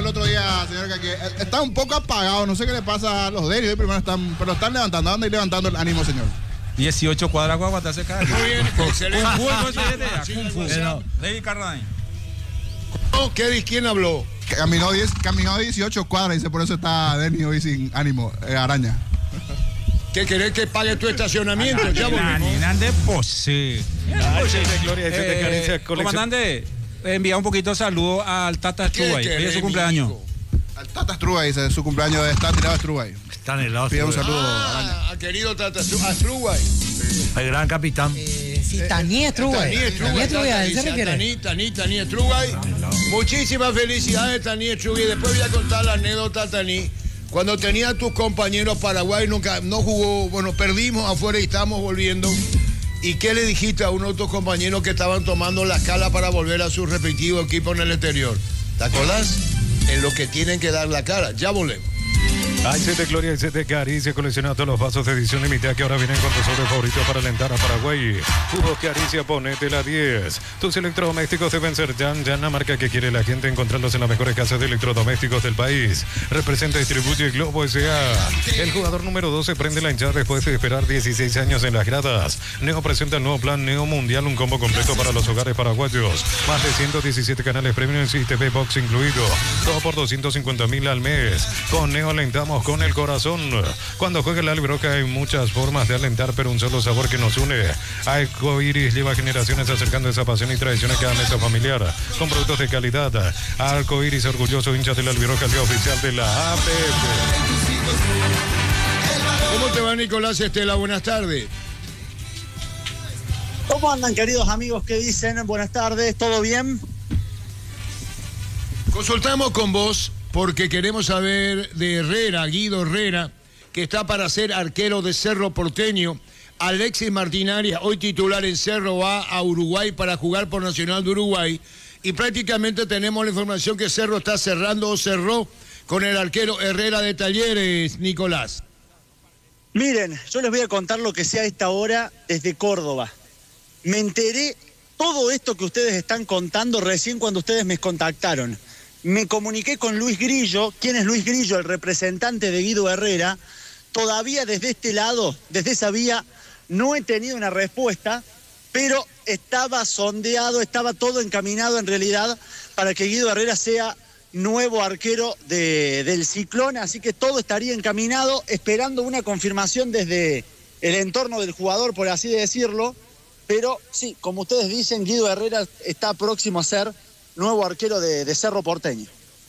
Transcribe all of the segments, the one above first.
otro día, señor, que está un poco apagado. No sé qué le pasa a los de ellos, primero pero están levantando, andan levantando el ánimo, señor. 18 cuadras guagua te hace caer. Muy bien, excelente. Kung Fu. David Carradine. ¿Qué? ¿Quién habló? Caminó 18 cuadras, dice, por eso está Denny hoy sin ánimo, Araña. ¿Qué querés que pague tu estacionamiento? Ya volvemos. de pose. Comandante, envía un poquito de saludo al Tata Strubay. Hoy es su cumpleaños. Al Tata Strubay, dice, es su cumpleaños, está tirado Strubay. Está en el lado. Pide un saludo, Araña. Querido Tata Strubay. El gran capitán. Sí, Tania Strubay. Tania Strubay. Muchísimas felicidades, Tania Strubay. Después voy a contar la anécdota, Tani. Cuando tenía a tus compañeros Paraguay, no jugó, bueno, perdimos afuera y estamos volviendo. ¿Y qué le dijiste a uno de tus compañeros que estaban tomando la escala para volver a su respectivo equipo en el exterior? ¿Te acordás? En lo que tienen que dar la cara. Ya volvemos. Hay de Gloria y de Caricia, colecciona todos los vasos de edición limitada que ahora vienen con tu sobre favorito para alentar a Paraguay. Jugos Caricia, ponete la 10. Tus electrodomésticos deben ser Yan, la marca que quiere la gente, encontrarlos en las mejores casas de electrodomésticos del país. Representa y distribuye Globo S.A. El jugador número 12 prende la hinchada después de esperar 16 años en las gradas. Neo presenta el nuevo plan Neo Mundial, un combo completo para los hogares paraguayos. Más de 117 canales premium y TV Box incluido. Todo por 250.000 al mes. Con Neo alentamos con el corazón. Cuando juega el Albroca hay muchas formas de alentar, pero un solo sabor que nos une. Arcoiris lleva generaciones acercando esa pasión y tradición a cada mesa familiar con productos de calidad. Arcoiris, orgulloso hincha del Albroca, el día oficial de la APF. ¿Cómo te va, Nicolás Estela? Buenas tardes. ¿Cómo andan, queridos amigos? ¿Qué dicen? Buenas tardes, ¿todo bien? Consultamos con vos porque queremos saber de Herrera, Guido Herrera, que está para ser arquero de Cerro Porteño. Alexis Martinaria, hoy titular en Cerro, va a Uruguay para jugar por Nacional de Uruguay. Y prácticamente tenemos la información que Cerro está cerrando o cerró con el arquero Herrera de Talleres, Nicolás. Miren, yo les voy a contar lo que sé a esta hora desde Córdoba. Me enteré todo esto que ustedes están contando recién cuando ustedes me contactaron. Me comuniqué con Luis Grillo. ¿Quién es Luis Grillo? El representante de Guido Herrera. Todavía desde este lado, desde esa vía, no he tenido una respuesta, pero estaba sondeado, estaba todo encaminado en realidad para que Guido Herrera sea nuevo arquero del Ciclón, así que todo estaría encaminado, esperando una confirmación desde el entorno del jugador, por así decirlo, pero sí, como ustedes dicen, Guido Herrera está próximo a ser nuevo arquero de Cerro Porteño.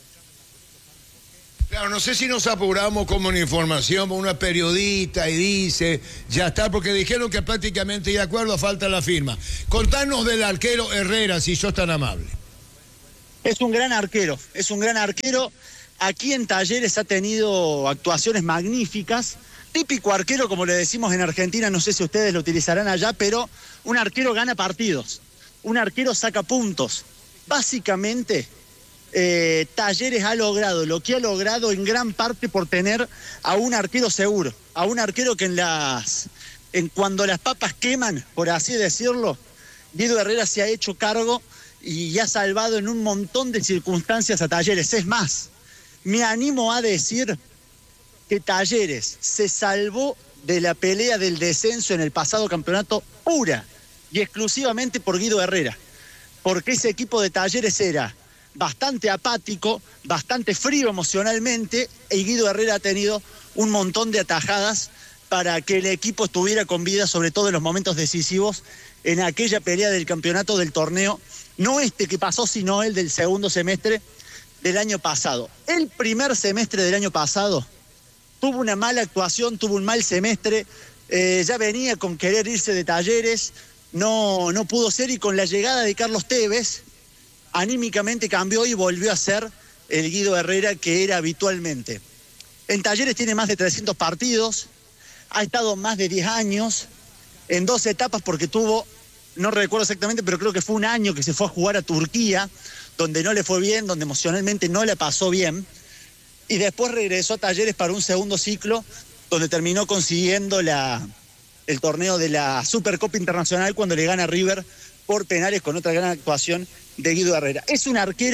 Claro, no sé si nos apuramos como una información, una periodista y dice, ya está, porque dijeron que prácticamente de acuerdo, falta la firma. Contanos del arquero Herrera, si sos tan amable. Es un gran arquero. Aquí en Talleres ha tenido actuaciones magníficas. Típico arquero, como le decimos en Argentina, no sé si ustedes lo utilizarán allá, pero un arquero gana partidos. Un arquero saca puntos. Básicamente, Talleres ha logrado lo que ha logrado en gran parte por tener a un arquero seguro, a un arquero que cuando las papas queman, por así decirlo, Guido Herrera se ha hecho cargo y ha salvado en un montón de circunstancias a Talleres. Es más, me animo a decir que Talleres se salvó de la pelea del descenso en el pasado campeonato pura y exclusivamente por Guido Herrera, porque ese equipo de Talleres era bastante apático, bastante frío emocionalmente, y Guido Herrera ha tenido un montón de atajadas para que el equipo estuviera con vida, sobre todo en los momentos decisivos, en aquella pelea del campeonato del torneo, no este que pasó, sino el del segundo semestre del año pasado. El primer semestre del año pasado tuvo una mala actuación, tuvo un mal semestre, ya venía con querer irse de Talleres, no pudo ser, y con la llegada de Carlos Tevez, anímicamente cambió y volvió a ser el Guido Herrera que era habitualmente. En Talleres tiene más de 300 partidos, ha estado más de 10 años, en 2 etapas porque tuvo, no recuerdo exactamente, pero creo que fue un año que se fue a jugar a Turquía, donde no le fue bien, donde emocionalmente no le pasó bien, y después regresó a Talleres para un segundo ciclo, donde terminó consiguiendo el torneo de la Supercopa Internacional cuando le gana a River por penales con otra gran actuación de Guido Herrera. Es un arquero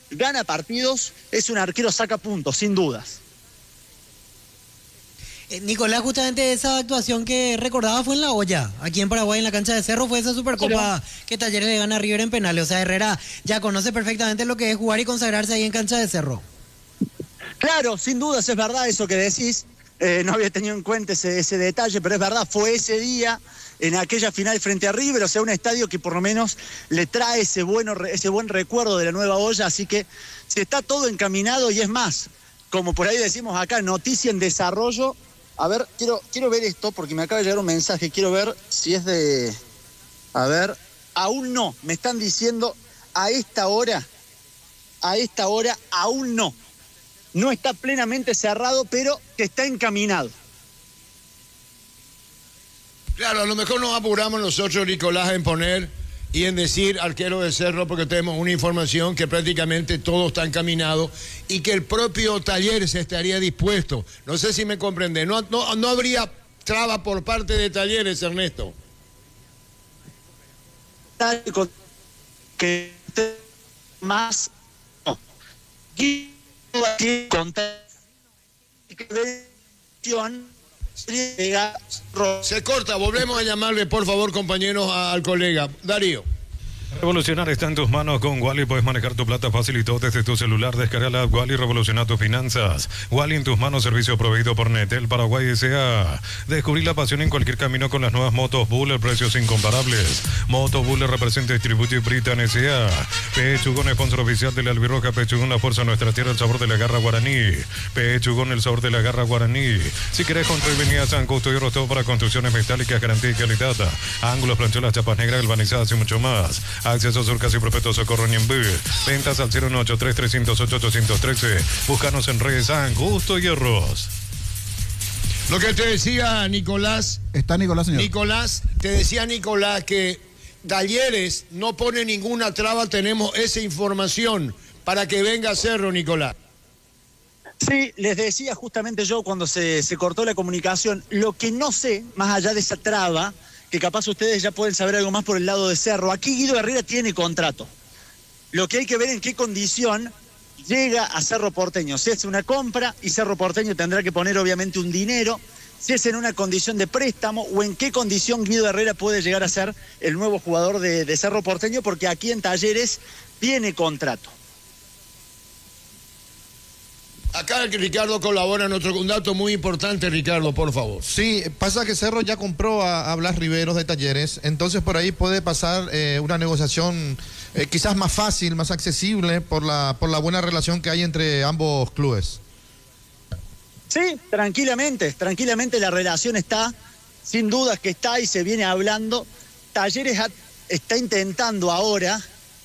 gana partidos, es un arquero saca puntos, sin dudas. Nicolás, justamente esa actuación que recordaba fue en La Olla, aquí en Paraguay, en la cancha de Cerro, fue esa Supercopa que Talleres le gana a River en penales. O sea, Herrera ya conoce perfectamente lo que es jugar y consagrarse ahí en cancha de Cerro. Claro, sin dudas, es verdad eso que decís. No había tenido en cuenta ese detalle, pero es verdad, fue ese día, en aquella final frente a River, o sea, un estadio que por lo menos le trae ese buen recuerdo de la Nueva Olla, así que si está todo encaminado, y es más, como por ahí decimos acá, noticia en desarrollo. A ver, quiero ver esto porque me acaba de llegar un mensaje, quiero ver si es de... A ver, aún no, me están diciendo a esta hora, aún no. No está plenamente cerrado, pero que está encaminado. Claro, a lo mejor nos apuramos nosotros, Nicolás, en poner y en decir arquero de Cerro, porque tenemos una información que prácticamente todo está encaminado y que el propio Talleres estaría dispuesto. No sé si me comprende. No habría traba por parte de Talleres, Ernesto. Que más no. Se corta, volvemos a llamarle, por favor, compañeros, al colega. Darío. Revolucionar está en tus manos con Wally. Puedes manejar tu plata fácil y todo desde tu celular. Descarga la app Wally y revoluciona tus finanzas. Wally en tus manos, servicio proveído por Netel Paraguay S.A. Descubrir la pasión en cualquier camino con las nuevas motos Buller, precios incomparables. Moto Buller representa y distribuye Britan S.A. Pechugón, sponsor oficial de la Albirroja. Pechugón, la fuerza de nuestra tierra, el sabor de la garra guaraní. Pechugón, el sabor de la garra guaraní. Si querés construir, venía a San Justo y Rostov para construcciones metálicas, garantía y calidad. Ángulos, planchuelas, chapas negras, galvanizadas y mucho más. Acceso Surcas y Propeto Socorro Ñembú. Ventas al 018-3308-813. Búscanos en redes San Justo y Hierros. Lo que te decía Nicolás. Está Nicolás, señor. Nicolás, te decía Nicolás que Talleres no pone ninguna traba. Tenemos esa información para que venga a Cerro, Nicolás. Sí, les decía justamente yo cuando se cortó la comunicación, lo que no sé, más allá de esa traba, que capaz ustedes ya pueden saber algo más por el lado de Cerro. Aquí Guido Herrera tiene contrato. Lo que hay que ver en qué condición llega a Cerro Porteño. Si es una compra y Cerro Porteño tendrá que poner obviamente un dinero, si es en una condición de préstamo o en qué condición Guido Herrera puede llegar a ser el nuevo jugador de Cerro Porteño, porque aquí en Talleres tiene contrato. Acá Ricardo colabora en un dato muy importante, Ricardo, por favor. Sí, pasa que Cerro ya compró a Blas Riveros de Talleres, entonces por ahí puede pasar una negociación quizás más fácil, más accesible por la buena relación que hay entre ambos clubes. Sí, tranquilamente la relación está, sin dudas que está y se viene hablando. Talleres está intentando ahora...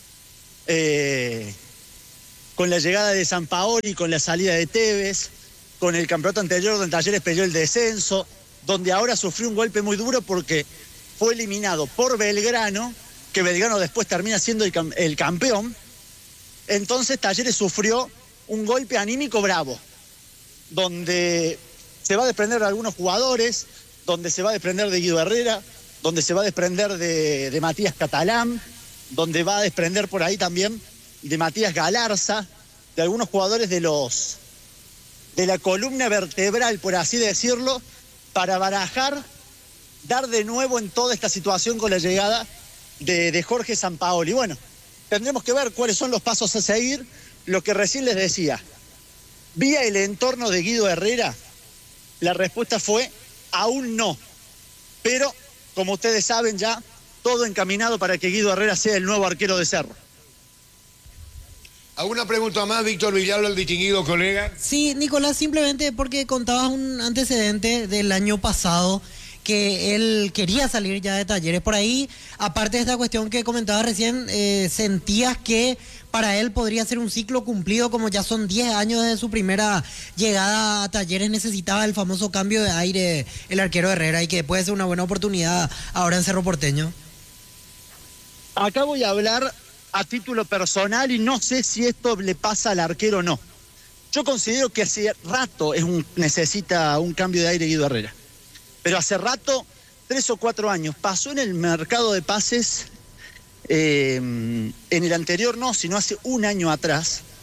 con la llegada de Sampaoli, con la salida de Tevez, con el campeonato anterior donde Talleres peleó el descenso, donde ahora sufrió un golpe muy duro porque fue eliminado por Belgrano, que Belgrano después termina siendo el campeón. Entonces Talleres sufrió un golpe anímico bravo, donde se va a desprender de algunos jugadores, donde se va a desprender de Guido Herrera, donde se va a desprender de Matías Catalán, donde va a desprender por ahí también de Matías Galarza, de algunos jugadores de la columna vertebral, por así decirlo, para barajar, dar de nuevo en toda esta situación con la llegada de Jorge Sampaoli. Bueno, tendremos que ver cuáles son los pasos a seguir. Lo que recién les decía, vía el entorno de Guido Herrera, la respuesta fue aún no. Pero, como ustedes saben ya, todo encaminado para que Guido Herrera sea el nuevo arquero de Cerro. ¿Alguna pregunta más, Víctor Villalba, el distinguido colega? Sí, Nicolás, simplemente porque contabas un antecedente del año pasado que él quería salir ya de Talleres. Por ahí, aparte de esta cuestión que comentabas recién, sentías que para él podría ser un ciclo cumplido, como ya son 10 años desde su primera llegada a Talleres, necesitaba el famoso cambio de aire el arquero Herrera y que puede ser una buena oportunidad ahora en Cerro Porteño. Acá voy a hablar a título personal y no sé si esto le pasa al arquero o no. Yo considero que hace rato necesita un cambio de aire Guido Herrera. Pero hace rato, 3 o 4 años, pasó en el mercado de pases, en el anterior no, sino hace un año atrás,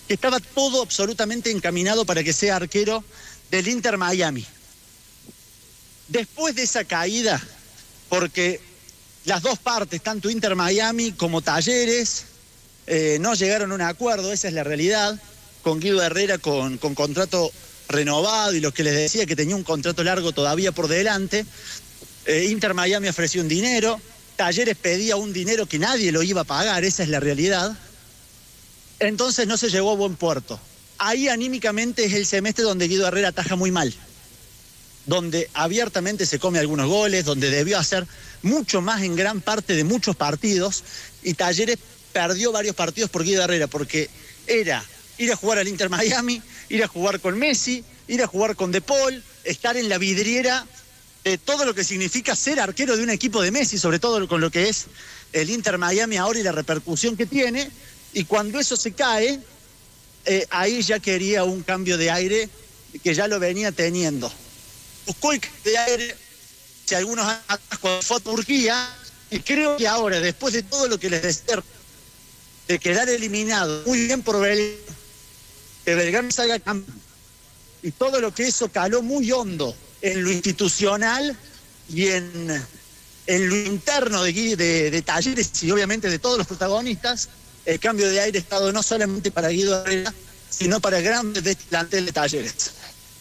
que estaba todo absolutamente encaminado para que sea arquero del Inter Miami. Después de esa caída, porque las dos partes, tanto Inter Miami como Talleres, no llegaron a un acuerdo, esa es la realidad, con Guido Herrera con contrato renovado y lo que les decía que tenía un contrato largo todavía por delante. Inter Miami ofreció un dinero, Talleres pedía un dinero que nadie lo iba a pagar, esa es la realidad. Entonces no se llegó a buen puerto. Ahí anímicamente es el semestre donde Guido Herrera ataja muy mal, donde abiertamente se come algunos goles, donde debió hacer mucho más en gran parte de muchos partidos, y Talleres perdió varios partidos por Guido Herrera, porque era ir a jugar al Inter Miami, ir a jugar con Messi, ir a jugar con De Paul, estar en la vidriera de todo lo que significa ser arquero de un equipo de Messi, sobre todo con lo que es el Inter Miami ahora y la repercusión que tiene, y cuando eso se cae, ahí ya quería un cambio de aire que ya lo venía teniendo. Buscó el cambio de aire hace algunos años cuando fue a Turquía, y creo que ahora, después de todo lo que les decía, de quedar eliminado muy bien por Belgrano, que Belgrano salga campeón, y todo lo que eso caló muy hondo en lo institucional y en lo interno de Talleres y obviamente de todos los protagonistas, el cambio de aire ha estado no solamente para Guido Herrera, sino para grandes de este plantel de Talleres.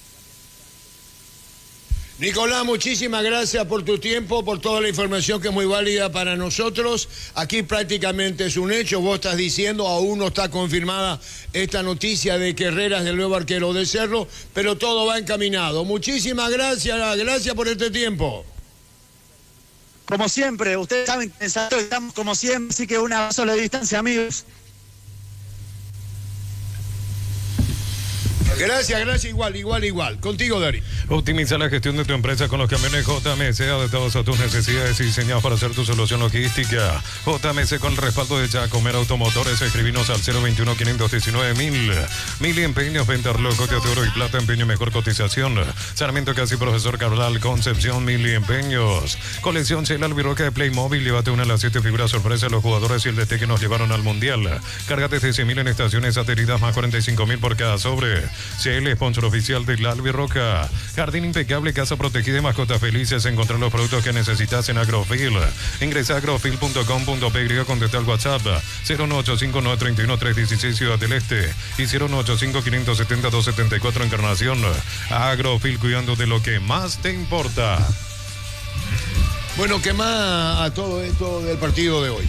Nicolás, muchísimas gracias por tu tiempo, por toda la información que es muy válida para nosotros. Aquí prácticamente es un hecho, vos estás diciendo, aún no está confirmada esta noticia de que Herrera es el nuevo arquero de Cerro, pero todo va encaminado. Muchísimas gracias por este tiempo. Como siempre, ustedes saben que en Santiago estamos como siempre, así que un abrazo a la distancia, amigos. Gracias, igual. Contigo, Dari. Optimiza la gestión de tu empresa con los camiones JMC, adaptados a tus necesidades y diseñados para hacer tu solución logística. JMC con el respaldo de Jacomer Automotores. Escribinos al 021-519-1000. Mili Empeños, venta relojotes de oro y plata, empeño mejor cotización. Sarmiento Casi, Profesor Cabral, Concepción, Mili Empeños. Colección Shell Albirroca de Playmobil. Llévate una de las 7 figuras sorpresa de los jugadores y el DT que nos llevaron al Mundial. Cárgate de 100.000 en estaciones adheridas, más 45.000 por cada sobre. CL, sponsor oficial de la Albirroca. Jardín impecable, casa protegida y mascotas felices. Encontrar los productos que necesitas en Agrofil. Ingresa a agrofil.com.py, contesta al WhatsApp 0185931-316 Ciudad del Este y 0185570-274 Encarnación. Agrofil, cuidando de lo que más te importa. Bueno, ¿qué más a todo esto del partido de hoy?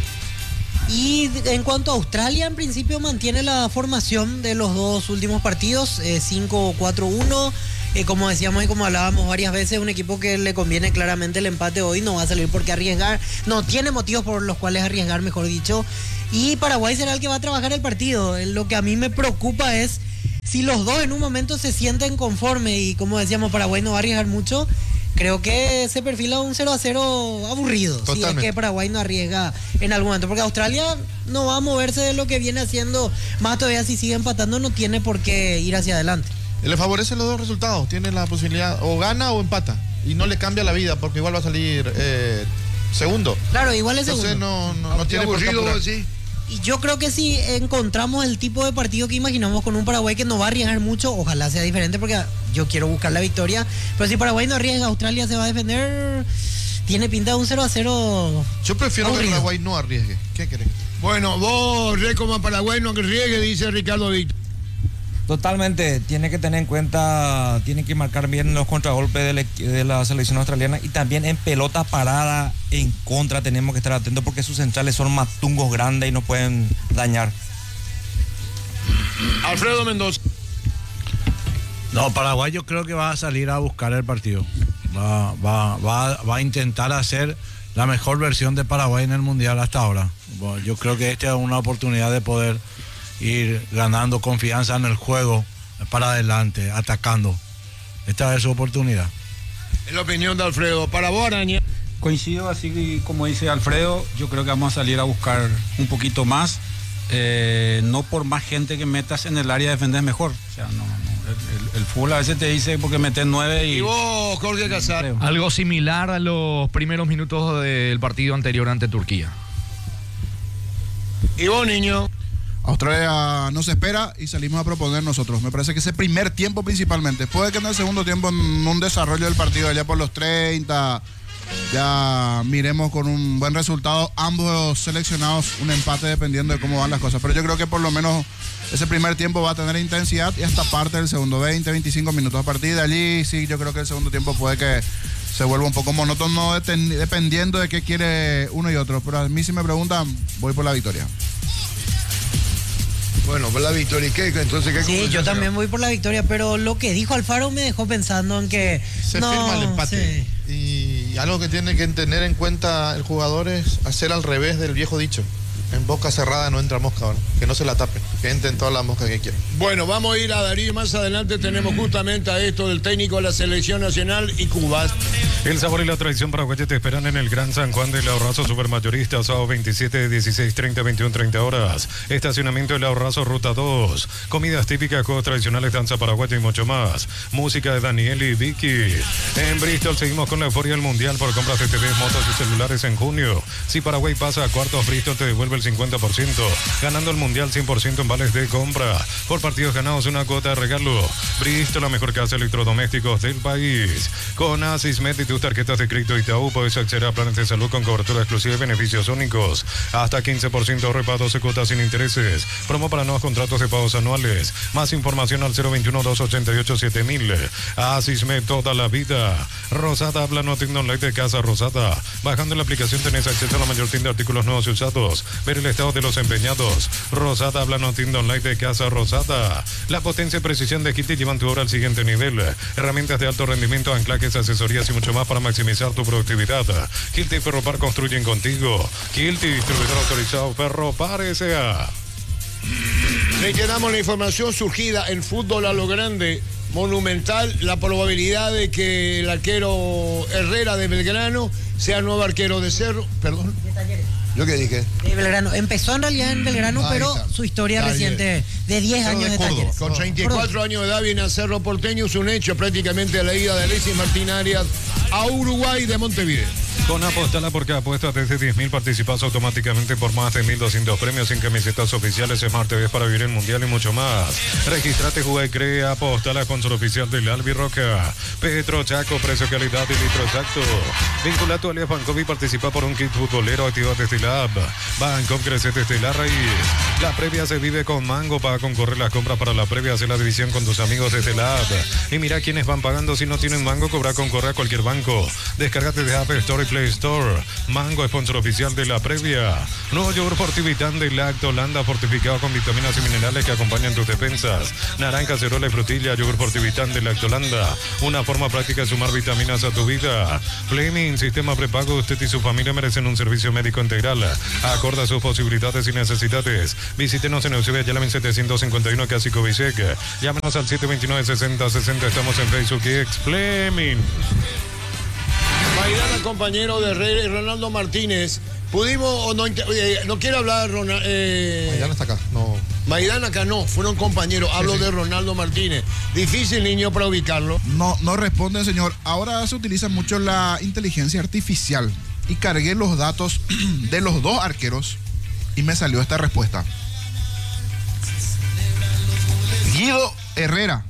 Y en cuanto a Australia, en principio mantiene la formación de los dos últimos partidos, 5-4-1. Como decíamos y como hablábamos varias veces, un equipo que le conviene claramente el empate hoy, no va a salir porque arriesgar, no tiene motivos por los cuales arriesgar, mejor dicho. Y Paraguay será el que va a trabajar el partido. Lo que a mí me preocupa es si los dos en un momento se sienten conformes y, como decíamos, Paraguay no va a arriesgar mucho. Creo que se perfila un 0-0 aburrido. Totalmente. Si es que Paraguay no arriesga en algún momento. Porque Australia no va a moverse de lo que viene haciendo. Más todavía, si sigue empatando, no tiene por qué ir hacia adelante. Le favorece los dos resultados. Tiene la posibilidad, o gana o empata. Y no le cambia la vida, porque igual va a salir segundo. Claro, igual es segundo. Entonces no tiene aburrido así. Y yo creo que si encontramos el tipo de partido que imaginamos con un Paraguay que no va a arriesgar mucho, ojalá sea diferente porque yo quiero buscar la victoria, pero si Paraguay no arriesga, Australia se va a defender, tiene pinta de un 0-0. Yo prefiero que Paraguay no arriesgue. ¿Qué querés? Bueno, vos, como Paraguay no arriesgue, dice Ricardo Víctor. Totalmente, tiene que tener en cuenta, tiene que marcar bien los contragolpes de la selección australiana y también en pelota parada en contra tenemos que estar atentos porque sus centrales son matungos grandes y no pueden dañar. Alfredo Mendoza. No, Paraguay yo creo que va a salir a buscar el partido. Va a intentar hacer la mejor versión de Paraguay en el Mundial hasta ahora. Bueno, yo creo que esta es una oportunidad de poder ir ganando confianza en el juego para adelante, atacando. Esta es su oportunidad. Es la opinión de Alfredo. Para vos, Araña. Coincido, así como dice Alfredo, yo creo que vamos a salir a buscar un poquito más. No por más gente que metas en el área defender mejor. O sea, el fútbol a veces te dice porque metes 9 y vos, Jorge Casar. Algo similar a los primeros minutos del partido anterior ante Turquía. Y vos, niño. Australia nos espera y salimos a proponer nosotros. Me parece que ese primer tiempo principalmente. Puede que en el segundo tiempo, en un desarrollo del partido allá por los 30, ya miremos con un buen resultado ambos seleccionados, un empate dependiendo de cómo van las cosas. Pero yo creo que por lo menos ese primer tiempo va a tener intensidad y hasta parte del segundo, 20, 25 minutos. A partir de allí, sí, yo creo que el segundo tiempo puede que se vuelva un poco monótono dependiendo de qué quiere uno y otro. Pero a mí si me preguntan, voy por la victoria. Bueno, por la victoria. ¿Y qué? Entonces, ¿qué? Sí, yo también voy por la victoria, pero lo que dijo Alfaro me dejó pensando en que se firma el empate. Sí. Y algo que tiene que tener en cuenta el jugador es hacer al revés del viejo dicho. En boca cerrada no entra mosca ahora. Que no se la tapen, que entren todas las moscas que quieran. Bueno, vamos a ir a Darío. Más adelante tenemos justamente a esto del técnico de la selección nacional y Cuba. El sabor y la tradición paraguaya te esperan en el Gran San Juan del Ahorrazo Supermayorista, sábado 27, 16:30, 21:30 horas. Estacionamiento del Ahorrazo, ruta 2. Comidas típicas, juegos tradicionales, danza paraguaya y mucho más. Música de Daniel y Vicky. En Bristol seguimos con la euforia del Mundial por compras de TVs, motos y celulares en junio. Si Paraguay pasa a cuartos, Bristol te devuelve el 50%, ganando el Mundial 100% en vales de compra. Por partidos ganados, una cuota de regalo. Bristol, la mejor casa de electrodomésticos del país. Con Asismet y tus tarjetas de crédito Itaú puedes acceder a planes de salud con cobertura exclusiva y beneficios únicos. Hasta 15% ahorro para 12 cuotas sin intereses. Promo para nuevos contratos de pagos anuales. Más información al 021-288-7000. Asismet, toda la vida. Rosata, habla no tienda online de Casa Rosata. Bajando la aplicación tenés acceso a la mayor tienda de artículos nuevos y usados. Ver el estado de los empeñados. Rosata, habla no tienda online de Casa Rosata. La potencia y precisión de Kilty llevan tu obra al siguiente nivel. Herramientas de alto rendimiento, anclajes, asesorías y mucho más para maximizar tu productividad. Kilty y Ferropar construyen contigo. Kilty, distribuidor autorizado Ferropar S.A. Reiteramos la información surgida en fútbol a lo grande. Monumental la probabilidad de que el arquero Herrera de Belgrano sea nuevo arquero de Cerro. Perdón. De Talleres. ¿Yo qué dije? De Belgrano. Empezó en realidad en Belgrano, pero su historia reciente de 10 años de Talleres. Con 34 años de edad viene a Cerro Porteño. Es un hecho prácticamente la ida de Alexis Martín Arias a Uruguay de Montevideo. Con Apostala, porque apuestas desde 10.000 participas automáticamente por más de 1.200 premios en camisetas oficiales, Smart TV para vivir el Mundial y mucho más. Registrate, juega y crea. Apostala, sponsor oficial del Albirroca. Petro Chaco, precio, calidad y litro exacto. Vincula tu alias Bancov y participa por un kit futbolero activo desde la app. Bancov, crece desde la raíz. La previa se vive con Mango. Para concorrer las compras para la previa, hacer la división con tus amigos desde la app. Y mira quiénes van pagando. Si no tienen Mango, cobra concorre a cualquier banco. Descárgate de App Store y Play Store. Mango, sponsor oficial de la previa. Nuevo yogur Fortivitán de Lactolanda, fortificado con vitaminas y minerales que acompañan tus defensas. Naranja, cerola y frutilla, yogur Fortivitán de Lactolanda. Una forma práctica de sumar vitaminas a tu vida. Fleming, sistema prepago. Usted y su familia merecen un servicio médico integral. Acorde a sus posibilidades y necesidades. Visítenos en Eusebio Ayala 1751, casi Covicec. Llámenos al 729-6060. Estamos en Facebook y X. Fleming. Maidana, compañero de Herrera y Ronaldo Martínez. ¿Pudimos o no? No quiere hablar Maidana está acá, no. Maidana acá no, fueron compañeros. Hablo de Ronaldo Martínez. Difícil, niño, para ubicarlo. No responde, señor. Ahora se utiliza mucho la inteligencia artificial. Y cargué los datos de los dos arqueros y me salió esta respuesta. Guido Herrera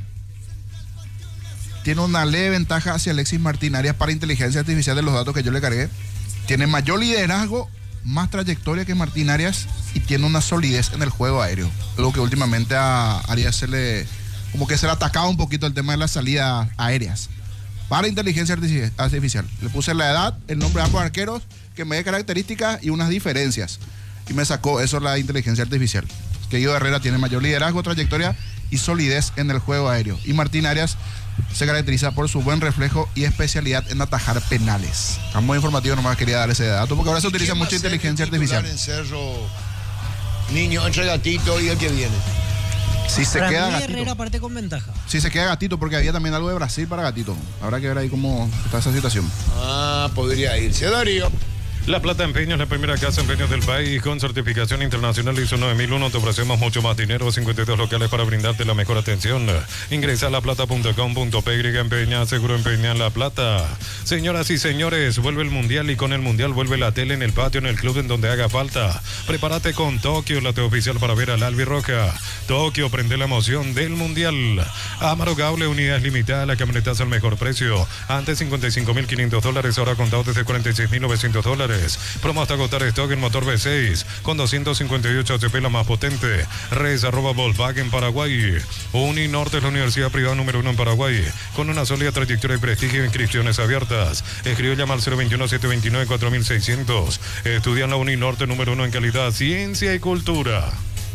tiene una leve ventaja hacia Alexis Martín Arias para inteligencia artificial de los datos que yo le cargué. Tiene mayor liderazgo, más trayectoria que Martín Arias y tiene una solidez en el juego aéreo. Algo que últimamente a Arias se le atacaba un poquito el tema de las salidas aéreas. Para inteligencia artificial. Le puse la edad, el nombre de ambos arqueros, que me dé características y unas diferencias. Y me sacó eso la inteligencia artificial. Que Guido Herrera tiene mayor liderazgo, trayectoria y solidez en el juego aéreo. Y Martín Arias se caracteriza por su buen reflejo y especialidad en atajar penales. A modo informativo nomás quería dar ese dato, porque ahora se utiliza mucha inteligencia artificial. En Cerro, niño, entre Gatito y el que viene. Si se Para queda mí Gatito. Herrera parte con ventaja. Si se queda Gatito, porque había también algo de Brasil para Gatito. Habrá que ver ahí cómo está esa situación. Podría irse. Darío. La Plata Empeños, la primera casa empeños del país con certificación internacional ISO 9001. Te ofrecemos mucho más dinero, 52 locales para brindarte la mejor atención. Ingresa a laplata.com.py, empeña, seguro empeña La Plata. Señoras y señores, vuelve el Mundial y con el Mundial vuelve la tele en el patio, en el club, en donde haga falta. Prepárate con Tokio, la TV oficial para ver al Albirroja. Tokio, prende la emoción del Mundial. Amaro Gable, unidades limitadas, la camionetaza al mejor precio. Antes $55.500, ahora contado desde $46.900. Promo hasta agotar stock en motor V6 con 258 HP, la más potente. Res @ Volkswagen Paraguay. Uninorte es la universidad privada número 1 en Paraguay, con una sólida trayectoria y prestigio, inscripciones abiertas. Escribió llamar al 021-729-4600. Estudia en la Uninorte número 1 en calidad, ciencia y cultura.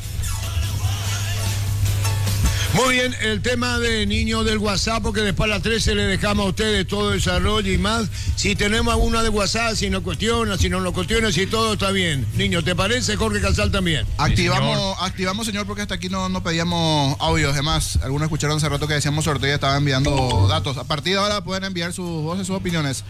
Muy bien, el tema de niños del WhatsApp, porque después a las 13 le dejamos a ustedes todo el desarrollo y más. Si tenemos alguna de WhatsApp, si nos cuestiona, si no nos cuestiona, si todo está bien. Niño, ¿te parece? Jorge Casal también. Activamos, señor, porque hasta aquí no pedíamos audios. Además, algunos escucharon hace rato que decíamos sorteo y estaban enviando datos. A partir de ahora pueden enviar sus voces, sus opiniones.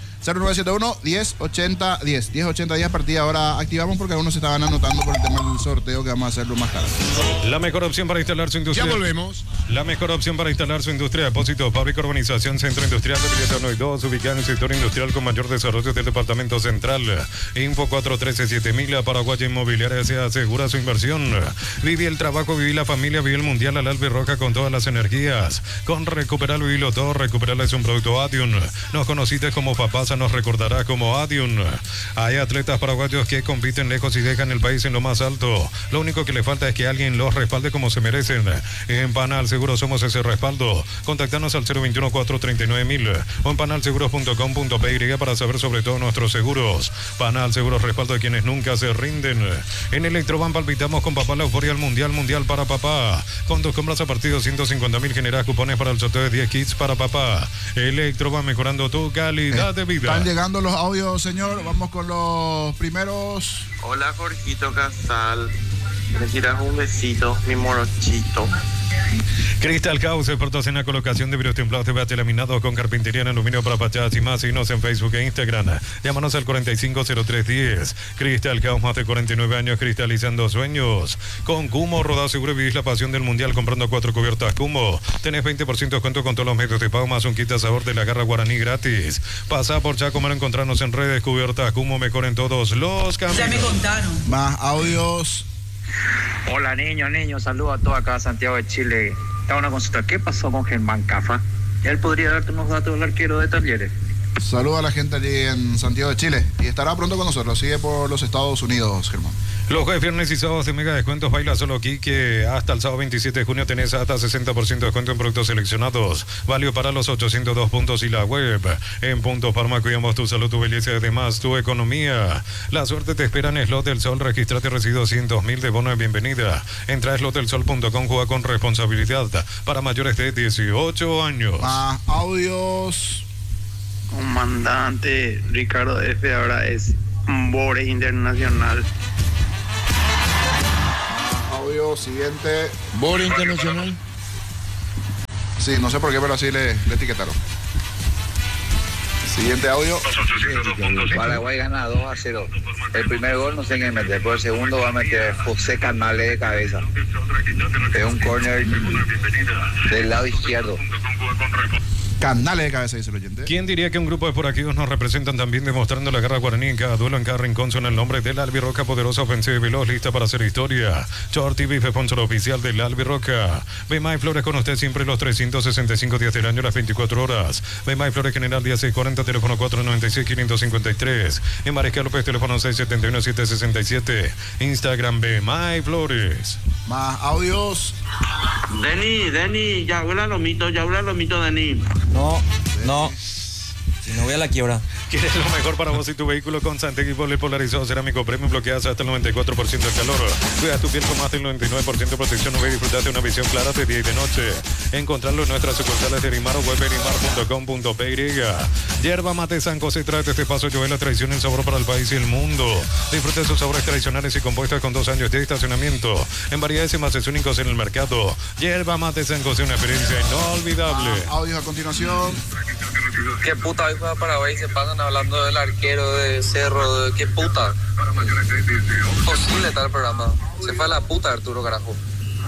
0971-1080-10. 1080-10 a partir de ahora activamos porque algunos se estaban anotando por el tema del sorteo que vamos a hacerlo más tarde. La mejor opción para instalar su industria. Ya volvemos. La mejor opción para instalar su industria de depósito, fábrica, urbanización, centro industrial de Villeta 1 y 2, ubicada en el sector industrial con mayor desarrollo del departamento central. Info 413-7000, Paraguaya Inmobiliaria se asegura su inversión. Viví el trabajo, viví la familia, viví el mundial al Albirroja con todas las energías. Con Recuperar, vivilo todo, Recuperar es un producto Adiun. Nos conociste como Papasa, nos recordarás como Adiun. Hay atletas paraguayos que compiten lejos y dejan el país en lo más alto. Lo único que le falta es que alguien los respalde como se merecen. En Panal Seguro somos ese respaldo. Contactanos al 021-439-1000 o en panalseguros.com.py para saber sobre todo nuestros seguros. Panal Seguros, respaldo de quienes nunca se rinden. En Electroban palpitamos con papá la euforia al mundial para papá. Con tus compras a partir de 250.000 generas cupones para el sorteo de 10 kits para papá. Electroban, mejorando tu calidad de vida. Están llegando los audios, señor. Vamos con los primeros. Hola, Jorgito Casal. Me tiras un besito, mi morochito. Cristal House, expertos en la colocación de vidrios templados de bate laminados con carpintería en aluminio para fachadas y más. Síguenos en Facebook e Instagram. Llámanos al 450310. Cristal House, más de 49 años cristalizando sueños. Con Cumo, rodado seguro, vivís la pasión del mundial comprando 4 cubiertas Cumo. Tenés 20% de descuento con todos los medios de pago, más un kit a sabor de la garra guaraní gratis. Pasá por Chacomar, encontrarnos en redes. Cubiertas Cumo, mejor en todos los caminos. Ya me contaron. Más audios. Hola niños, saludos a todos acá, Santiago de Chile. Estaba una consulta, ¿qué pasó con Germán Cafa? Él podría darte unos datos del arquero de Talleres. Saludos a la gente allí en Santiago de Chile y estará pronto con nosotros. Sigue por los Estados Unidos, Germán. Los jueves, viernes y sábados de mega descuentos. Baila solo aquí, que hasta el sábado 27 de junio tenés hasta 60% de descuento en productos seleccionados. Válido para los 802 puntos y la web. En Punto Farma cuidamos tu salud, tu belleza y además tu economía. La suerte te espera en Slot del Sol. Registrate y recibe 200.000 de bono de bienvenida. Entra a slotdelsol.com, juega con responsabilidad. Para mayores de 18 años. Más audios. Comandante Ricardo F. ahora es Bore Internacional. Audio siguiente. Bore Internacional. Sí, no sé por qué, pero así le etiquetaron. Siguiente audio. Paraguay gana 2-0. El primer gol no sé quién mete, pero el segundo va a meter José Canales de cabeza. Es un córner del lado izquierdo. Canales de cabeza, dice el oyente. ¿Quién diría que un grupo de forajidos nos representan también, demostrando la garra guaraní en cada duelo, en cada rincón? Son el nombre del Albirroja, poderosa, ofensiva y veloz, lista para hacer historia. Short TV, sponsor oficial del Albirroja. Bemay Flores con usted siempre los 365 días del año, las 24 horas. Bemay Flores, General 1640, teléfono 496-553. En Mariscal López, teléfono 671-767. Instagram Bemay Flores. Más audios. Deni, ya habla lo mito, Deni. No. Si no voy a la quiebra. ¿Quieres lo mejor para vos y tu vehículo? Con Santegui polarizado cerámico premium, bloqueadas hasta el 94% del calor. Cuida tu piel con más del 99% de protección UV y disfruta de una visión clara de día y de noche. Encontrarlo en nuestras sucursales de Erimar o web erimar.com.py. Yerba Mate San José trae este paso Joel, la tradición en sabor para el país y el mundo. Disfruta de sus sabores tradicionales y compuestas con 2 años de estacionamiento. En variedades y más únicos en el mercado. Yerba Mate San José, una experiencia inolvidable. Audios a continuación. qué puta hoy juega Paraguay, se pasan hablando del arquero de Cerro, de qué puta. Imposible tal programa. Se fue a la puta Arturo, carajo.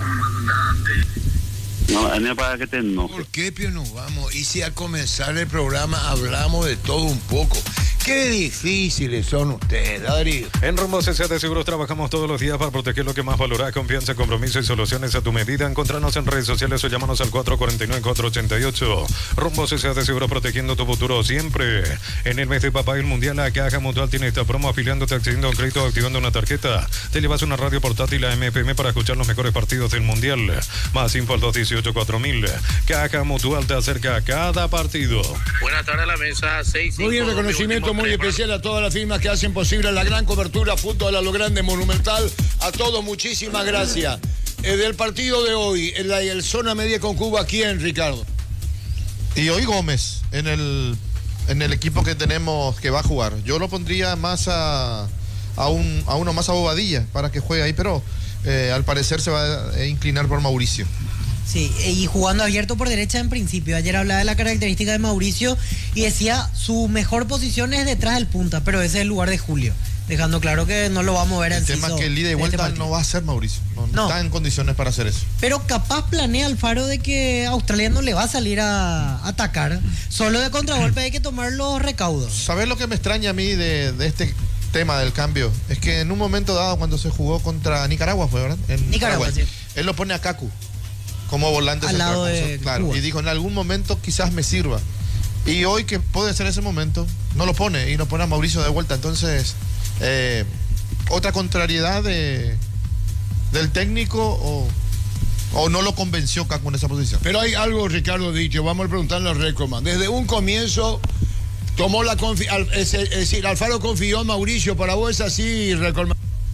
No, a mí me parece que te enojes. ¿Por qué, Pio, nos vamos? Y si al comenzar el programa hablamos de todo un poco. Qué difíciles son ustedes, Darío. En Rumbo CCA de Seguros trabajamos todos los días para proteger lo que más valora: confianza, compromiso y soluciones a tu medida. Encontranos en redes sociales o llámanos al 449-488. Rumbo CCA de Seguros, protegiendo tu futuro siempre. En el mes de Papá y el Mundial, la Caja Mutual tiene esta promo: afiliándote, accediendo a un crédito, activando una tarjeta. Te llevas una radio portátil a MFM para escuchar los mejores partidos del Mundial. Más info al 218-4000. Caja Mutual te acerca a cada partido. Buenas tardes a la mesa. 6-5. Muy bien, reconocimiento muy especial a todas las firmas que hacen posible la gran cobertura fútbol a lo grande, monumental. A todos, muchísimas gracias. Del partido de hoy, el zona media con Cuba, ¿quién, Ricardo? Y hoy Gómez, en el equipo que tenemos que va a jugar. Yo lo pondría más a uno más a Bobadilla para que juegue ahí, pero al parecer se va a inclinar por Mauricio. Sí, y jugando abierto por derecha en principio. Ayer hablaba de la característica de Mauricio y decía su mejor posición es detrás del punta, pero ese es el lugar de Julio, dejando claro que no lo va a mover el tema es que el ida y vuelta no va a ser Mauricio, no está en condiciones para hacer eso. Pero capaz planea Alfaro de que Australia no le va a salir a atacar, solo de contragolpe hay que tomar los recaudos. ¿Sabes lo que me extraña a mí de este tema del cambio? Es que en un momento dado, cuando se jugó contra Nicaragua, fue, ¿verdad? En Nicaragua, sí. Él lo pone a Kaku como volante al central, lado de claro, Cuba. Y dijo, en algún momento quizás me sirva. Y hoy, que puede ser ese momento, no lo pone y no pone a Mauricio de vuelta. Entonces, otra contrariedad del técnico o no lo convenció Kaku en esa posición. Pero hay algo, Ricardo, dicho, vamos a preguntarle al Recoman. Desde un comienzo tomó la confianza, es decir, Alfaro confió en Mauricio. ¿Para vos es así, Recoman?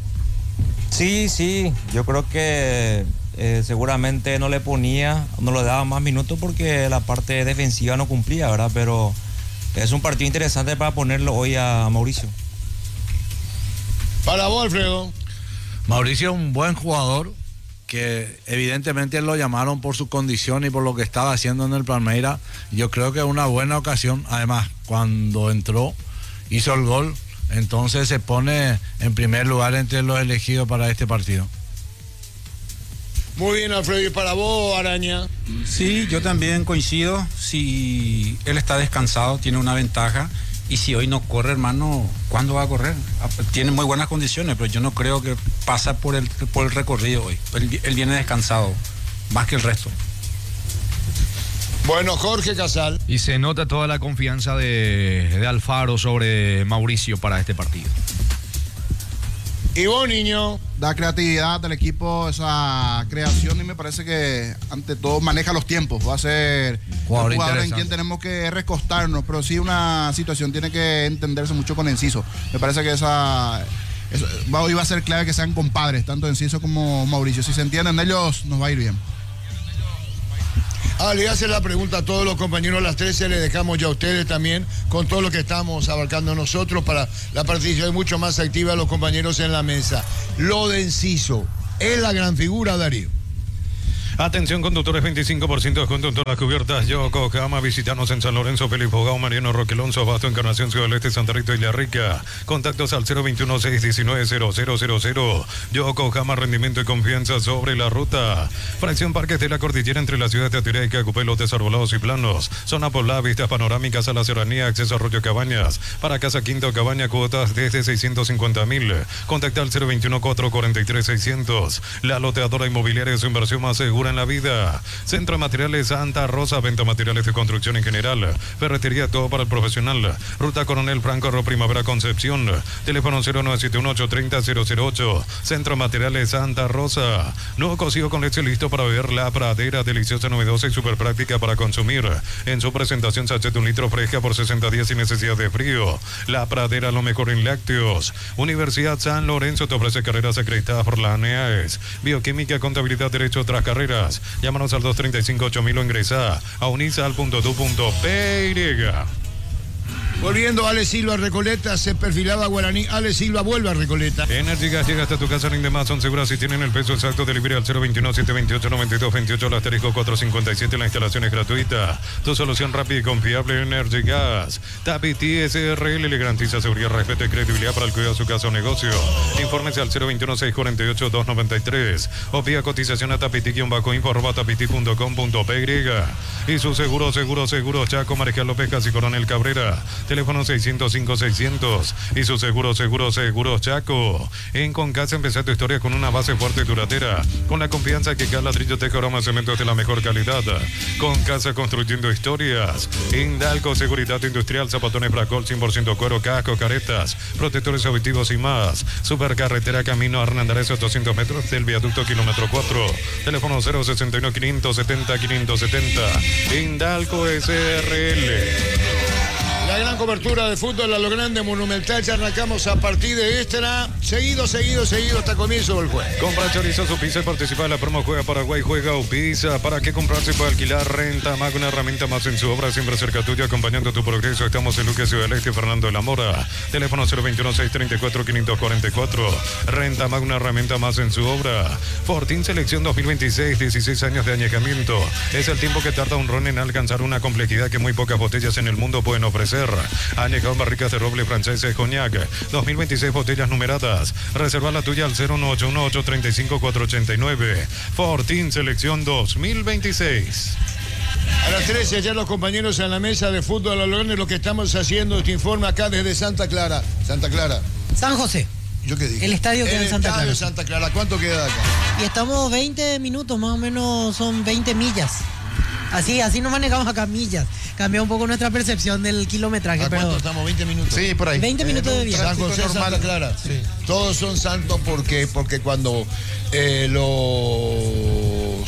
Sí, yo creo que seguramente no le daba más minutos porque la parte defensiva no cumplía, ¿verdad? Pero es un partido interesante para ponerlo hoy a Mauricio. Para vos, Alfredo. Mauricio es un buen jugador que evidentemente lo llamaron por su condición y por lo que estaba haciendo en el Palmeiras. Yo creo que es una buena ocasión. Además, cuando entró, hizo el gol, entonces se pone en primer lugar entre los elegidos para este partido. Muy bien, Alfredo. ¿Y para vos, Araña? Sí, yo también coincido. Si él está descansado, tiene una ventaja. Y si hoy no corre, hermano, ¿cuándo va a correr? Tiene muy buenas condiciones, pero yo no creo que pasa por el recorrido hoy. Él viene descansado, más que el resto. Bueno, Jorge Casal. Y se nota toda la confianza de Alfaro sobre Mauricio para este partido. ¿Y vos, niño? Da creatividad del equipo, esa creación, y me parece que ante todo maneja los tiempos. Va a ser un jugador en quien tenemos que recostarnos, pero sí una situación tiene que entenderse mucho con Enciso. Me parece que hoy va a ser clave que sean compadres, tanto Enciso como Mauricio. Si se entienden ellos, nos va a ir bien. Le hace la pregunta a todos los compañeros a las 13, le dejamos ya a ustedes también con todo lo que estamos abarcando nosotros para la participación mucho más activa de los compañeros en la mesa. Lo de Enciso, ¿es la gran figura, Darío? Atención, conductores, 25% de descuento en todas las cubiertas. Yokohama, visitanos en San Lorenzo, Felipe Fogao, Mariano Roque Alonso, Abasto, Encarnación, Ciudad del Este, Santa Rita y La Rica. Contactos al 021-619-0000. Yokohama, rendimiento y confianza sobre la ruta. Fracción Parques de la Cordillera entre las ciudades de Atiria y Cacupé, lotes arbolados y planos. Zona poblada, vistas panorámicas a la serranía, acceso a Arroyo Cabañas. Para Casa Quinta o Cabaña, cuotas desde 650.000. Contacta al 021-443-600. La loteadora inmobiliaria es su inversión más segura en la vida. Centro de Materiales Santa Rosa, venta materiales de construcción en general. Ferretería, todo para el profesional. Ruta Coronel Franco, Primavera Concepción. Teléfono 0971-830-008. Centro de Materiales Santa Rosa. Nuevo cocido con leche listo para beber. La Pradera, deliciosa, novedosa y súper práctica para consumir. En su presentación, sachet 1 litro fresca por 60 días sin necesidad de frío. La Pradera, lo mejor en lácteos. Universidad San Lorenzo te ofrece carreras acreditadas por la ANEAES. Bioquímica, contabilidad, derecho, otras carreras. Llámanos al 235-8000 o ingresa a unisal.edu.py. Volviendo, Ale Silva a Recoleta, se perfilaba Guaraní. Ale Silva vuelve a Recoleta. Energy Gas llega hasta tu casa, rinde más, son seguras si tienen el peso exacto. Delivery al 021-728-9228, el asterisco 457. La instalación es gratuita. Tu solución rápida y confiable, Energy Gas. Tapiti SRL le garantiza seguridad, respeto y credibilidad para el cuidado de su casa o negocio. Infórmese al 021-648-293 o vía cotización a tapiti-info@tapiti.com.py. Y su seguro Chaco, Marejal López Casi Coronel Cabrera. Teléfono 605-600 y su seguro Chaco. En Concasa empezar tu historia con una base fuerte y duradera, con la confianza que cada ladrillo, teja, aroma, cemento es de la mejor calidad. Concasa construyendo historias. Indalco Seguridad Industrial, zapatones Bracol 100% cuero, casco, caretas, protectores auditivos y más. Supercarretera Camino Hernandez, 800 metros del viaducto kilómetro 4. Teléfono 061-570-570. Indalco SRL. La gran cobertura de fútbol a lo grande, Monumental. Ya arrancamos a partir de esta. Seguido hasta comienzo del juego. Compra chorizo su pizza y participa en la promo Juega Paraguay, juega Upisa. ¿Para qué comprarse puede alquilar? Renta Mag, una herramienta más en su obra, siempre cerca tuya, acompañando tu progreso. Estamos en Luque, Ciudad del Este, Fernando de la Mora. Teléfono 021-634-544. Renta Mag, una herramienta más en su obra. Fortín Selección 2026, 16 años de añejamiento. Es el tiempo que tarda un ron en alcanzar una complejidad que muy pocas botellas en el mundo pueden ofrecer. Añejado en barricas de roble francés Cognac, 2026 botellas numeradas. Reserva la tuya al 01818-35489. Fortín Selección 2026. A las 13 ya los compañeros en la mesa de fútbol a lo grande. Lo que estamos haciendo, este informe acá desde Santa Clara. San José. ¿Yo qué dije? El estadio queda en Santa Clara. El estadio Santa Clara. ¿Cuánto queda de acá? Y estamos 20 minutos, más o menos son 20 millas. Así nos manejamos acá, millas. Cambió un poco nuestra percepción del kilometraje. ¿A cuánto estamos? 20 minutos. Sí, por ahí. 20 minutos de viaje. San José, Santa Clara. Sí. Todos son santos porque cuando los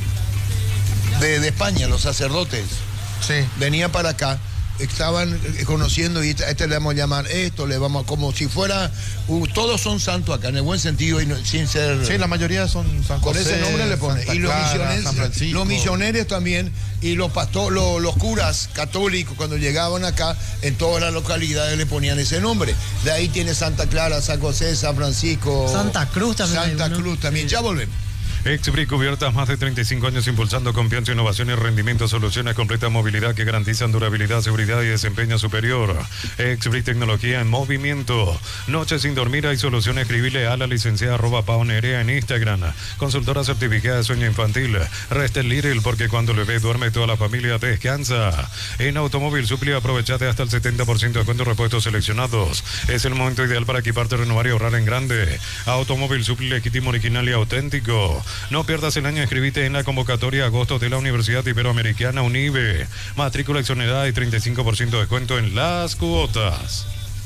de España, los sacerdotes, venían para acá, estaban conociendo, y a este le vamos a llamar esto, le vamos como si fuera, todos son santos acá, en el buen sentido y no, sin ser... Sí, la mayoría son San José. Con ese nombre le ponen. Santa Y los Clara, misioneros, San Francisco. los misioneros también, y los los curas católicos, cuando llegaban acá, en todas las localidades le ponían ese nombre. De ahí tiene Santa Clara, San José, San Francisco. Santa Cruz también. Santa Cruz también. Ya volvemos. Exbric Cubiertas, más de 35 años impulsando confianza, innovación y rendimiento, soluciones completa movilidad que garantizan durabilidad, seguridad y desempeño superior. Exbric Tecnología en movimiento. Noche sin dormir, hay solución. Escribile a la licenciada @paonerea en Instagram. Consultora certificada de sueño infantil. Restel Little, porque cuando el bebé duerme toda la familia descansa. En Automóvil Supli, aprovechate hasta el 70% de descuento, repuestos seleccionados. Es el momento ideal para equiparte, renovar y ahorrar en grande. Automóvil Supli, legítimo, original y auténtico. No pierdas el año, inscribite en la convocatoria agosto de la Universidad Iberoamericana UNIBE. Matrícula exonerada y 35% de descuento en las cuotas.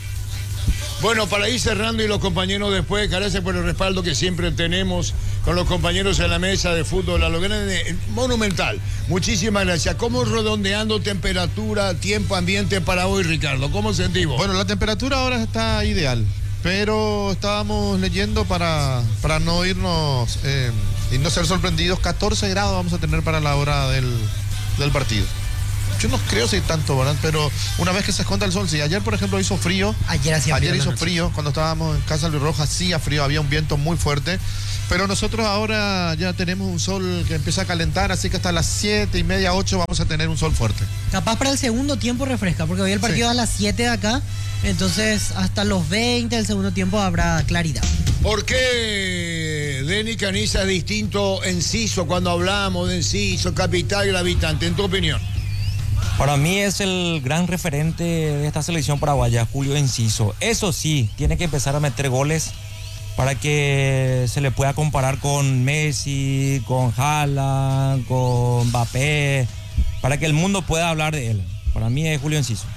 Bueno, para ir cerrando y los compañeros después, gracias por el respaldo que siempre tenemos con los compañeros en la mesa de fútbol a lo grande, Monumental. Muchísimas gracias. ¿Cómo redondeando temperatura, tiempo, ambiente para hoy, Ricardo? ¿Cómo sentimos? Bueno, la temperatura ahora está ideal, pero estábamos leyendo para no irnos y no ser sorprendidos. 14 grados vamos a tener para la hora del partido. Yo no creo si tanto, ¿verdad? Pero una vez que se esconda el sol, si ayer, por ejemplo, hizo frío. Ayer hizo frío, cuando estábamos en Casa Luis Rojas, hacía frío, había un viento muy fuerte. Pero nosotros ahora ya tenemos un sol que empieza a calentar, así que hasta las 7:30, 8 vamos a tener un sol fuerte. Capaz para el segundo tiempo refresca, porque hoy el partido a las 7 de acá, entonces hasta los 20 del segundo tiempo habrá claridad. ¿Por qué Denny Caniza es distinto Enciso cuando hablamos de Enciso, capital y habitante? En tu opinión. Para mí es el gran referente de esta selección paraguaya, Julio Enciso. Eso sí, tiene que empezar a meter goles para que se le pueda comparar con Messi, con Haaland, con Mbappé, para que el mundo pueda hablar de él. Para mí es Julio Enciso.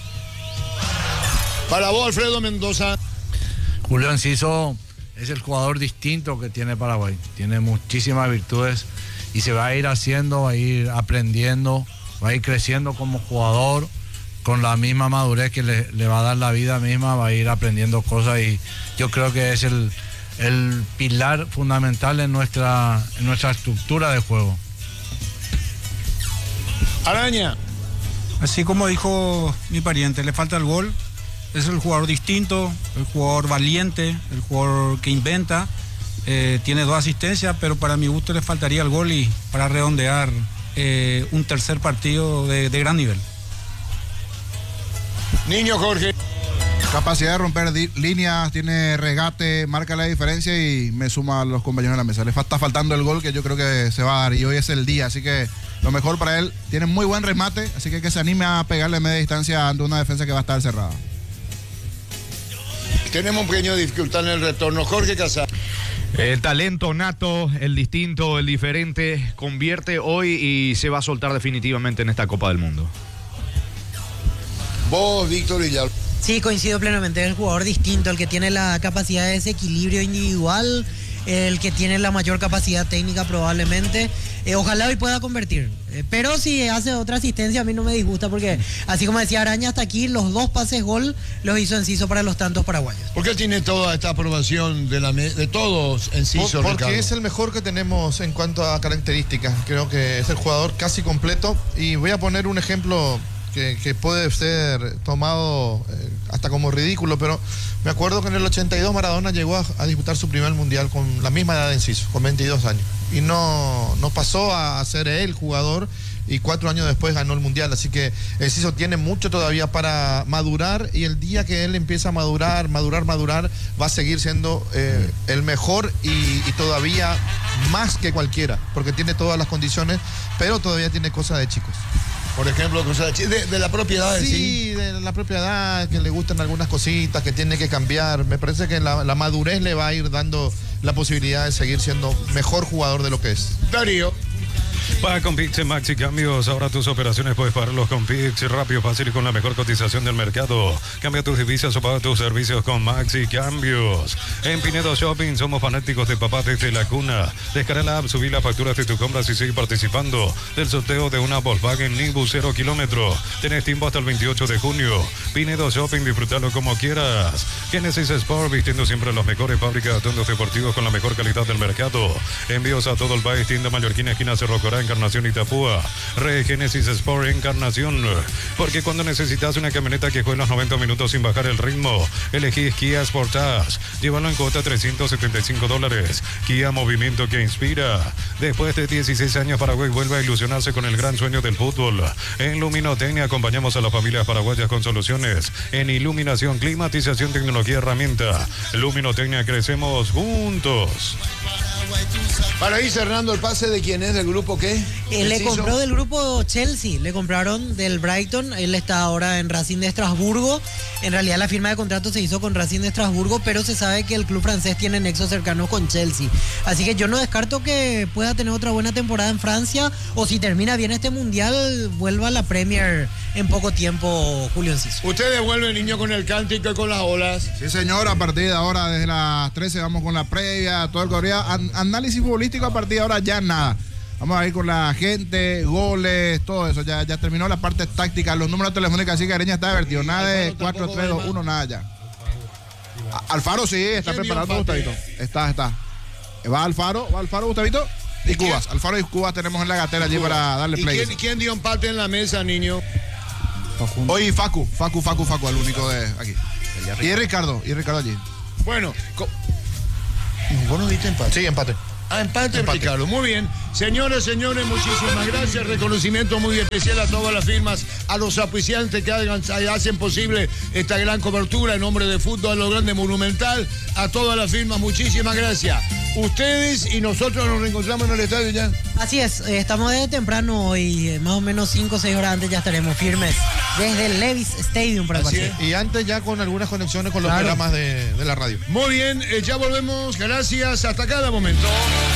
Para vos, Alfredo Mendoza. Julio Enciso es el jugador distinto que tiene Paraguay. Tiene muchísimas virtudes y se va a ir haciendo, va a ir aprendiendo, va a ir creciendo como jugador con la misma madurez que le va a dar la vida misma, va a ir aprendiendo cosas y yo creo que es el pilar fundamental en nuestra estructura de juego. Araña. Así como dijo mi pariente, le falta el gol. Es el jugador distinto, el jugador valiente, el jugador que inventa. Tiene 2 asistencias, pero para mi gusto le faltaría el gol y para redondear un tercer partido de gran nivel. Niño Jorge. Capacidad de romper líneas, tiene regate, marca la diferencia y me suma a los compañeros de la mesa. Le está faltando el gol que yo creo que se va a dar y hoy es el día, así que lo mejor para él. Tiene muy buen remate, así que se anime a pegarle a media distancia ante una defensa que va a estar cerrada. Tenemos un pequeño dificultad en el retorno. Jorge Casal. El talento nato, el distinto, el diferente, convierte hoy y se va a soltar definitivamente en esta Copa del Mundo. Vos, Víctor Villalba. Sí, coincido plenamente. Es el jugador distinto, el que tiene la capacidad de desequilibrio individual, el que tiene la mayor capacidad técnica probablemente. Ojalá hoy pueda convertir. Pero si hace otra asistencia a mí no me disgusta porque, así como decía Araña, hasta aquí los 2 pases gol los hizo Enciso para los tantos paraguayos. ¿Por qué tiene toda esta aprobación de todos Enciso, Porque Ricardo? es el mejor que tenemos en cuanto a características. Creo que es el jugador casi completo. Y voy a poner un ejemplo que puede ser tomado hasta como ridículo, pero me acuerdo que en el 82 Maradona llegó a disputar su primer mundial con la misma edad de Enciso, con 22 años. Y no pasó a ser él jugador y 4 años después ganó el mundial. Así que Enciso tiene mucho todavía para madurar y el día que él empieza a madurar, va a seguir siendo el mejor y todavía más que cualquiera, porque tiene todas las condiciones, pero todavía tiene cosas de chicos. Por ejemplo, cosas de la propiedad. Sí, de la propiedad, que le gustan algunas cositas, que tiene que cambiar. Me parece que la madurez le va a ir dando la posibilidad de seguir siendo mejor jugador de lo que es. Darío. Paga con Pix en Maxi Cambios. Ahora tus operaciones puedes pagarlos con Pix. Rápido, fácil y con la mejor cotización del mercado. Cambia tus divisas o paga tus servicios con Maxi Cambios. En Pinedo Shopping somos fanáticos de papá desde la cuna. Descarga la app, subí las facturas de tus compras y sigue participando del sorteo de una Volkswagen Nibus 0 kilómetro. Tenés tiempo hasta el 28 de junio. Pinedo Shopping, disfrutalo como quieras. Genesis Sport, vistiendo siempre las mejores fábricas de atuendos deportivos con la mejor calidad del mercado. Envíos a todo el país, tienda Mallorquina, esquina Cerro Corá, Encarnación y Tapúa. Genesis Sport Encarnación. Porque cuando necesitas una camioneta que juegue los 90 minutos sin bajar el ritmo, elegís Kia Sportage. Llévalo en cuota $375. Kia, movimiento que inspira. Después de 16 años, Paraguay vuelve a ilusionarse con el gran sueño del fútbol. En Luminotecnia acompañamos a las familias paraguayas con soluciones en iluminación, climatización, tecnología, herramienta. Luminotecnia, crecemos juntos. Para ir cerrando el pase, ¿de quién es? ¿Del grupo qué? Le compró del grupo Chelsea, le compraron del Brighton, él está ahora en Racing de Estrasburgo. En realidad la firma de contrato se hizo con Racing de Estrasburgo, pero se sabe que el club francés tiene nexos cercanos con Chelsea. Así que yo no descarto que pueda tener otra buena temporada en Francia, o si termina bien este mundial, vuelva a la Premier en poco tiempo, Julio Enciso. ¿Usted devuelve, niño, con el cántico y con las olas? Sí, señor, a partir de ahora, desde las 13 vamos con la previa, todo el corrida. Análisis futbolístico a partir de ahora ya nada. Vamos a ir con la gente, goles, todo eso. Ya terminó la parte táctica, los números telefónicos, así que Areña está divertido. Nada de 4, 3, 2, 1, nada ya. Alfaro sí, está preparado, Gustavito. Está. Va Alfaro, Gustavito. Y Cubas. Alfaro y Cubas tenemos en la gatera allí para darle play. ¿Y quién dio empate en la mesa, niño? Hoy Facu, el único de aquí. Y Ricardo allí. Bueno, ¿vos no diste empate? Sí, empate. Empate, Ricardo. Muy bien. Señores, muchísimas gracias. Reconocimiento muy especial a todas las firmas, a los auspiciantes que hacen posible esta gran cobertura en nombre de Fútbol a lo Grande Monumental. A todas las firmas, muchísimas gracias. Ustedes y nosotros nos reencontramos en el estadio ya. Así es, estamos desde temprano y más o menos 5 o 6 horas antes ya estaremos firmes desde el Levi's Stadium para el partido. Y antes ya con algunas conexiones con los programas de la radio. Muy bien, ya volvemos. Gracias. Hasta cada momento.